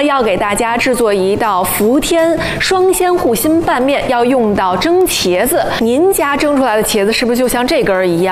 要给大家制作一道福天双鲜护心拌面，要用到蒸茄子。您家蒸出来的茄子是不是就像这根儿一样？